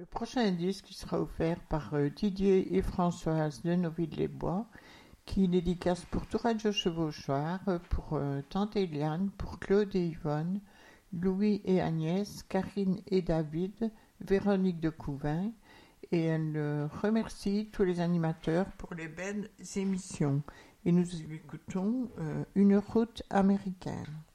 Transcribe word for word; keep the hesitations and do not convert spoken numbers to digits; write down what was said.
Le prochain disque sera offert par euh, Didier et Françoise de Noville-les-Bois, qui dédicace pour Touradio Chevauchoir, pour euh, Tante Eliane, pour Claude et Yvonne, Louis et Agnès, Karine et David, Véronique de Couvin, et elle euh, remercie tous les animateurs pour les belles émissions. Et nous écoutons euh, Une route américaine.